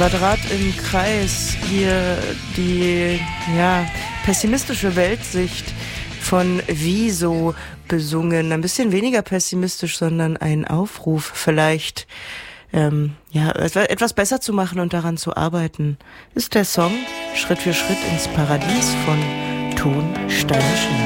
Quadrat im Kreis, hier die pessimistische Weltsicht von Wieso besungen. Ein bisschen weniger pessimistisch, sondern ein Aufruf vielleicht, etwas besser zu machen und daran zu arbeiten, ist der Song Schritt für Schritt ins Paradies von Ton, Steine, Schnee.